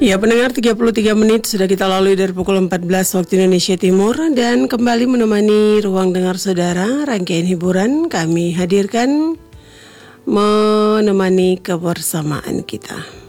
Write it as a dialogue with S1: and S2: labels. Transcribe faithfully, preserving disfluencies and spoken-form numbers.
S1: Ya pendengar, tiga puluh tiga menit sudah kita lalui dari pukul empat belas waktu Indonesia Timur. Dan kembali menemani ruang dengar saudara, rangkaian hiburan kami hadirkan menemani kebersamaan kita.